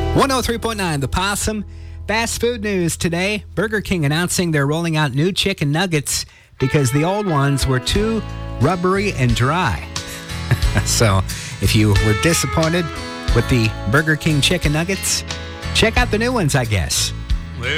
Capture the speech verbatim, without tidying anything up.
one oh three point nine The Possum. Fast food news today. Burger King announcing they're rolling out new chicken nuggets because the old ones were too rubbery and dry. So if you were disappointed with the Burger King chicken nuggets, check out the new ones, I guess.